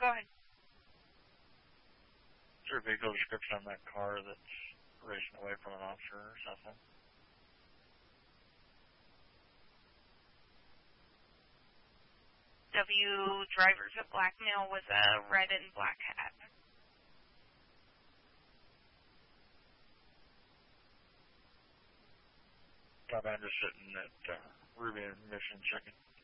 go ahead. Is there a vehicle description on that car that's racing away from an officer or something? W drivers at black male with a red and black hat. I'm just sitting at Ruby and Mission checking.